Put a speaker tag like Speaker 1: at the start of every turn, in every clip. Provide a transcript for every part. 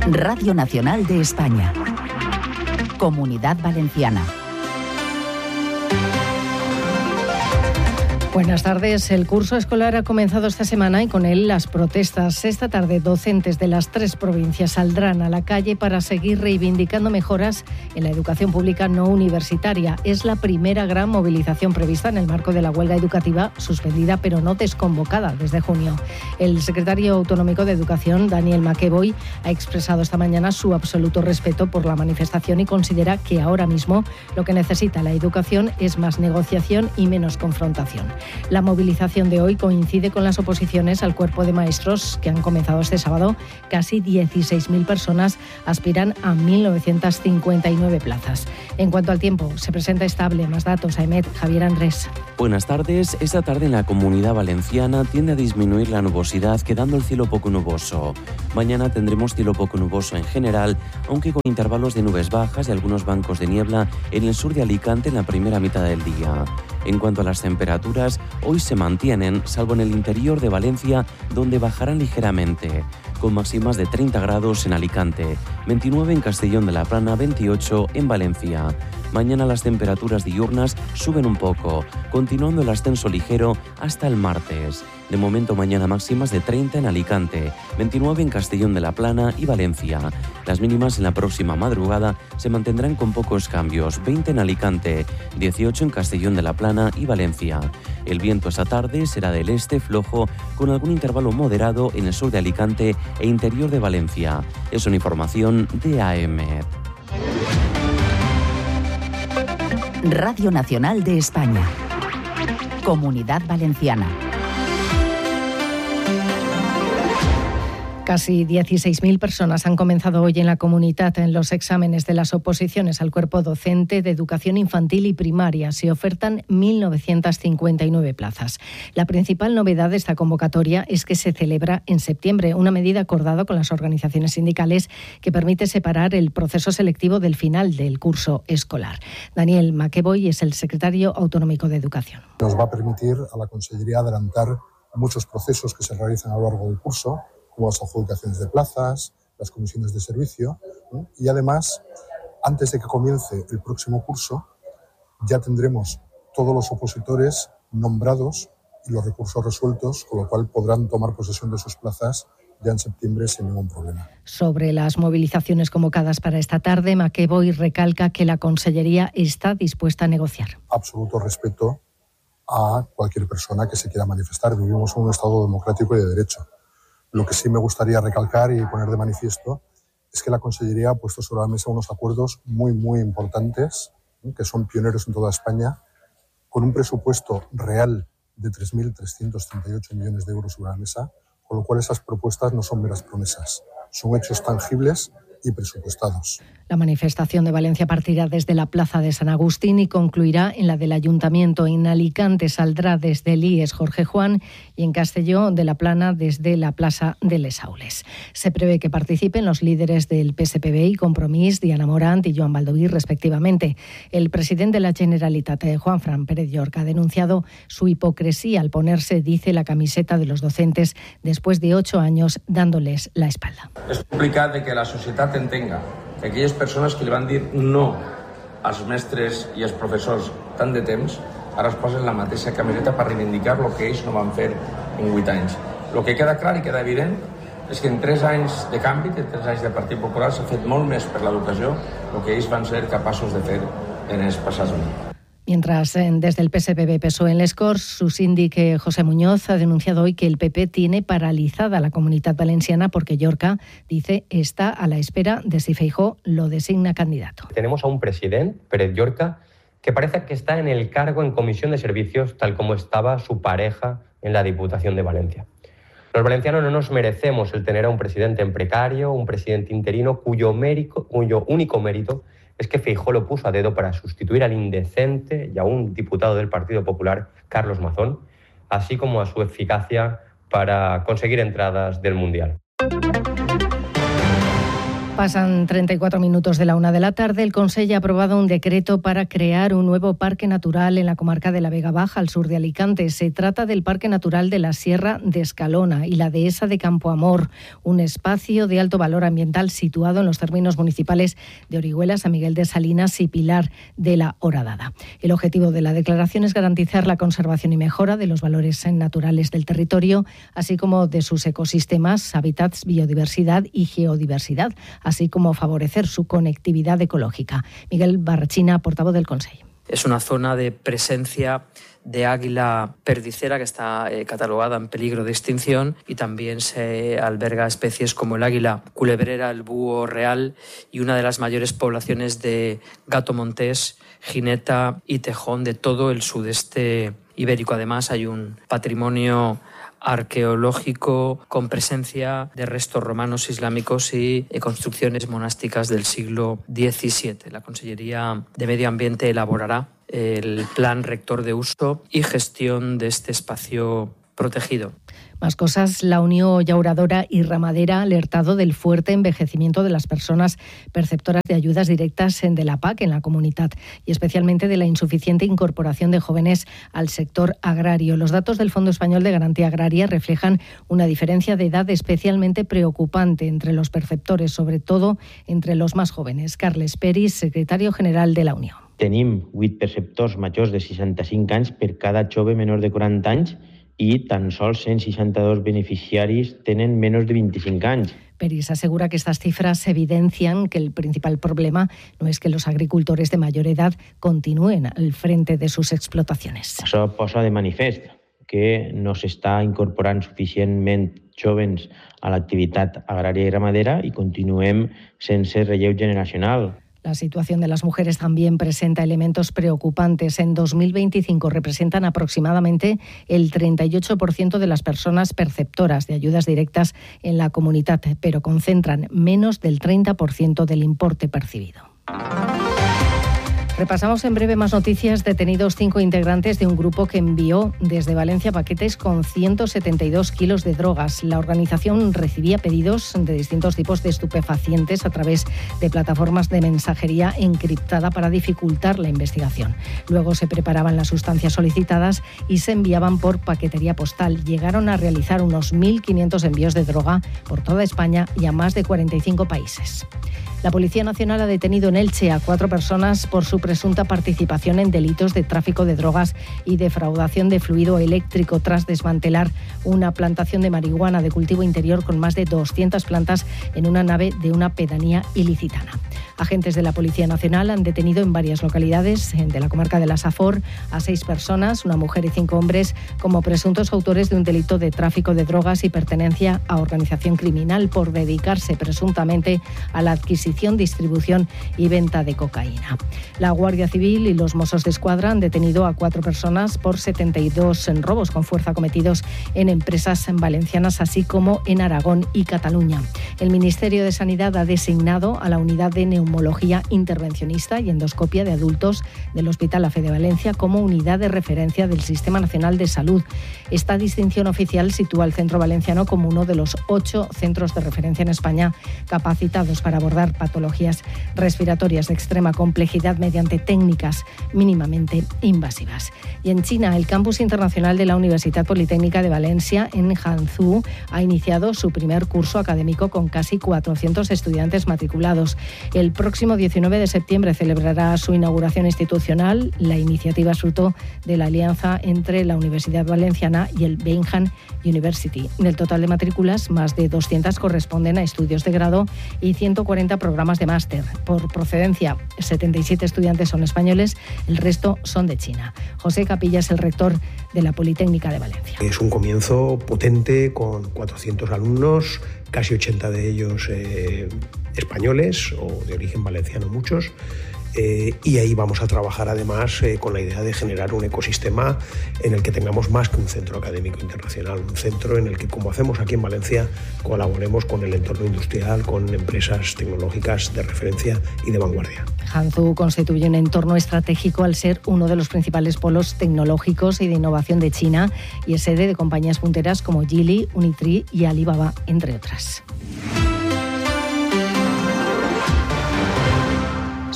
Speaker 1: Radio Nacional de España. Comunidad Valenciana.
Speaker 2: Buenas tardes. El curso escolar ha comenzado esta semana y con él las protestas. Esta tarde, docentes de las 3 provincias saldrán a la calle para seguir reivindicando mejoras en la educación pública no universitaria. Es la primera gran movilización prevista en el marco de la huelga educativa, suspendida pero no desconvocada desde junio. El secretario autonómico de Educación, Daniel Maqueboy, ha expresado esta mañana su absoluto respeto por la manifestación y considera que ahora mismo lo que necesita la educación es más negociación y menos confrontación. La movilización de hoy coincide con las oposiciones al cuerpo de maestros que han comenzado este sábado. Casi 16.000 personas aspiran a 1.959 plazas. En cuanto al tiempo, se presenta estable. Más datos, Aemet, Javier Andrés.
Speaker 3: Buenas tardes. Esta tarde en la Comunidad Valenciana tiende a disminuir la nubosidad, quedando el cielo poco nuboso. Mañana tendremos cielo poco nuboso en general, aunque con intervalos de nubes bajas y algunos bancos de niebla en el sur de Alicante en la primera mitad del día. En cuanto a las temperaturas, hoy se mantienen, salvo en el interior de Valencia, donde bajarán ligeramente, con máximas de 30 grados en Alicante, 29 en Castellón de la Plana, 28 en Valencia. Mañana las temperaturas diurnas suben un poco, continuando el ascenso ligero hasta el martes. De momento mañana máximas de 30 en Alicante, 29 en Castellón de la Plana y Valencia. Las mínimas en la próxima madrugada se mantendrán con pocos cambios, 20 en Alicante, 18 en Castellón de la Plana y Valencia. El viento esta tarde será del este flojo, con algún intervalo moderado en el sur de Alicante e interior de Valencia. Es una información de AEMET.
Speaker 1: Radio Nacional de España. Comunidad Valenciana.
Speaker 2: Casi 16.000 personas han comenzado hoy en la comunidad en los exámenes de las oposiciones al cuerpo docente de educación infantil y primaria. Se ofertan 1.959 plazas. La principal novedad de esta convocatoria es que se celebra en septiembre, una medida acordada con las organizaciones sindicales que permite separar el proceso selectivo del final del curso escolar. Daniel Maqueboy es el secretario autonómico de Educación.
Speaker 4: Nos va a permitir a la Consellería adelantar muchos procesos que se realizan a lo largo del curso, como las adjudicaciones de plazas, las comisiones de servicio, y además, antes de que comience el próximo curso, ya tendremos todos los opositores nombrados y los recursos resueltos, con lo cual podrán tomar posesión de sus plazas ya en septiembre sin ningún problema.
Speaker 2: Sobre las movilizaciones convocadas para esta tarde, Maqueboy recalca que la Consellería está dispuesta a negociar.
Speaker 4: Absoluto respeto a cualquier persona que se quiera manifestar. Vivimos en un Estado democrático y de derecho. Lo que sí me gustaría recalcar y poner de manifiesto es que la Consellería ha puesto sobre la mesa unos acuerdos muy, muy importantes, que son pioneros en toda España, con un presupuesto real de 3.338 millones de euros sobre la mesa, con lo cual esas propuestas no son meras promesas, son hechos tangibles y presupuestados.
Speaker 2: La manifestación de Valencia partirá desde la Plaza de San Agustín y concluirá en la del Ayuntamiento. En Alicante saldrá desde el IES Jorge Juan y en Castelló de la Plana desde la Plaza de Les Aules. Se prevé que participen los líderes del PSPB y Compromís, Diana Morant y Joan Baldoví, respectivamente. El presidente de la Generalitat, Juanfran Pérez Llorca, ha denunciado su hipocresía al ponerse, dice, la camiseta de los docentes después de 8 años dándoles la espalda.
Speaker 5: És complicat de que la societat entenga que aquelles persones que li van dir no als mestres i als professors tant de temps ara es posen la mateixa camiseta per reivindicar el que ells no van fer en 8 anys. El que queda clar i queda evident és que en 3 anys de canvi, en 3 anys de Partit Popular, s'ha fet molt més per l'educació del que ells van ser capaços de fer en els passats anys.
Speaker 2: Mientras, desde el PSPB-PSOE en Les Corts, su síndic José Muñoz ha denunciado hoy que el PP tiene paralizada la Comunidad Valenciana porque Llorca, dice, está a la espera de si Feijóo lo designa candidato.
Speaker 6: Tenemos a un presidente, Pérez Llorca, que parece que está en el cargo en comisión de servicios tal como estaba su pareja en la Diputación de Valencia. Los valencianos no nos merecemos el tener a un presidente en precario, un presidente interino cuyo único mérito es que Feijóo lo puso a dedo para sustituir al indecente y a un diputado del Partido Popular, Carlos Mazón, así como a su eficacia para conseguir entradas del Mundial.
Speaker 2: Pasan 34 minutos de la 1 de la tarde. El Consell ha aprobado un decreto para crear un nuevo parque natural en la comarca de la Vega Baja, al sur de Alicante. Se trata del Parque Natural de la Sierra de Escalona y la Dehesa de Campoamor, un espacio de alto valor ambiental situado en los términos municipales de Orihuela, San Miguel de Salinas y Pilar de la Horadada. El objetivo de la declaración es garantizar la conservación y mejora de los valores naturales del territorio, así como de sus ecosistemas, hábitats, biodiversidad y geodiversidad, así como favorecer su conectividad ecológica. Miguel Barrachina, portavoz del Consell.
Speaker 7: Es una zona de presencia de águila perdicera que está catalogada en peligro de extinción, y también se alberga especies como el águila culebrera, el búho real y una de las mayores poblaciones de gato montés, jineta y tejón de todo el sudeste ibérico. Además, hay un patrimonio arqueológico con presencia de restos romanos, islámicos y construcciones monásticas del siglo XVII. La Consellería de Medio Ambiente elaborará el plan rector de uso y gestión de este espacio protegido.
Speaker 2: Más cosas. La Unión Llauradora y Ramadera ha alertado del fuerte envejecimiento de las personas perceptoras de ayudas directas de la PAC en la comunidad, y especialmente de la insuficiente incorporación de jóvenes al sector agrario. Los datos del Fondo Español de Garantía Agraria reflejan una diferencia de edad especialmente preocupante entre los perceptores, sobre todo entre los más jóvenes. Carles Peris, secretario general de la Unión.
Speaker 8: Tenim 8 perceptors majors de 65 anys per cada jove menor de 40 anys y tan sols 162 beneficiaris tenen menos de 25 anys.
Speaker 2: Peris asegura que estas cifras evidencian que el principal problema no es que los agricultores de mayor edad continúen al frente de sus explotaciones.
Speaker 8: Això posa de manifest que no s'està incorporant suficientment jóvens a l'activitat agrària i ramadera i continuem sense relleu generacional.
Speaker 2: La situación de las mujeres también presenta elementos preocupantes. En 2025 representan aproximadamente el 38% de las personas perceptoras de ayudas directas en la comunidad, pero concentran menos del 30% del importe percibido. Repasamos en breve más noticias. Detenidos 5 integrantes de un grupo que envió desde Valencia paquetes con 172 kilos de drogas. La organización recibía pedidos de distintos tipos de estupefacientes a través de plataformas de mensajería encriptada para dificultar la investigación. Luego se preparaban las sustancias solicitadas y se enviaban por paquetería postal. Llegaron a realizar unos 1.500 envíos de droga por toda España y a más de 45 países. La Policía Nacional ha detenido en Elche a 4 personas por su presunta participación en delitos de tráfico de drogas y defraudación de fluido eléctrico tras desmantelar una plantación de marihuana de cultivo interior con más de 200 plantas en una nave de una pedanía ilicitana. Agentes de la Policía Nacional han detenido en varias localidades de la comarca de la Safor a 6 personas, una mujer y 5 hombres, como presuntos autores de un delito de tráfico de drogas y pertenencia a organización criminal por dedicarse presuntamente a la adquisición, distribución y venta de cocaína. La Guardia Civil y los Mossos d'Esquadra han detenido a 4 personas por 72 robos con fuerza cometidos en empresas valencianas, así como en Aragón y Cataluña. El Ministerio de Sanidad ha designado a la unidad de neumología intervencionista y endoscopia de adultos del Hospital AFE de Valencia como unidad de referencia del Sistema Nacional de Salud. Esta distinción oficial sitúa al Centro Valenciano como uno de los 8 centros de referencia en España capacitados para abordar patologías respiratorias de extrema complejidad mediante técnicas mínimamente invasivas. Y en China, el campus internacional de la Universidad Politécnica de Valencia en Hangzhou ha iniciado su primer curso académico con casi 400 estudiantes matriculados. El próximo 19 de septiembre celebrará su inauguración institucional. La iniciativa es fruto de la alianza entre la Universidad Valenciana y el Beihang University. Del total de matrículas, más de 200 corresponden a estudios de grado y 140 programas de máster. Por procedencia, 77 estudiantes son españoles, el resto son de China. José Capilla es el rector de la Politécnica de Valencia.
Speaker 9: Es un comienzo potente con 400 alumnos, casi 80 de ellos españoles o de origen valenciano muchos. Y ahí vamos a trabajar además con la idea de generar un ecosistema en el que tengamos más que un centro académico internacional, un centro en el que, como hacemos aquí en Valencia, colaboremos con el entorno industrial, con empresas tecnológicas de referencia y de vanguardia.
Speaker 2: Hangzhou constituye un entorno estratégico al ser uno de los principales polos tecnológicos y de innovación de China y es sede de compañías punteras como Geely, Unitree y Alibaba, entre otras.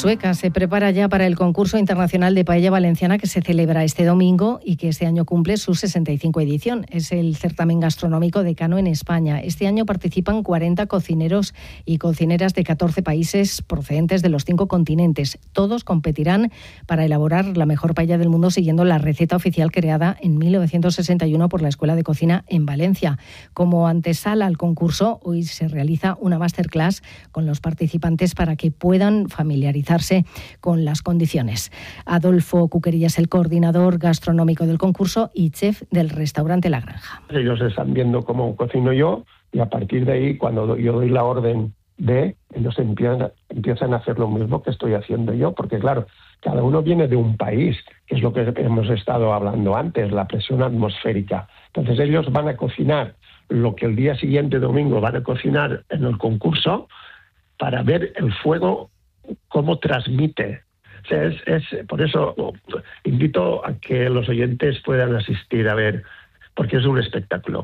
Speaker 2: Sueca se prepara ya para el concurso internacional de paella valenciana que se celebra este domingo y que este año cumple su 65 edición. Es el certamen gastronómico decano en España. Este año participan 40 cocineros y cocineras de 14 países procedentes de los 5 continentes. Todos competirán para elaborar la mejor paella del mundo siguiendo la receta oficial creada en 1961 por la Escuela de Cocina en Valencia. Como antesala al concurso, hoy se realiza una masterclass con los participantes para que puedan familiarizarse con las condiciones. Adolfo Cuquerilla es el coordinador gastronómico del concurso y chef del restaurante La Granja.
Speaker 10: Ellos están viendo cómo cocino yo y a partir de ahí, cuando yo doy la orden de, ellos empiezan a hacer lo mismo que estoy haciendo yo, porque claro, cada uno viene de un país, que es lo que hemos estado hablando antes, la presión atmosférica. Entonces ellos van a cocinar lo que el día siguiente, domingo, van a cocinar en el concurso para ver el fuego cómo transmite. O sea, por eso invito a que los oyentes puedan asistir a ver, porque es un espectáculo.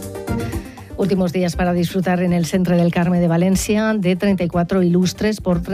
Speaker 2: Últimos días para disfrutar en el Centre del Carme de Valencia de 34 ilustres por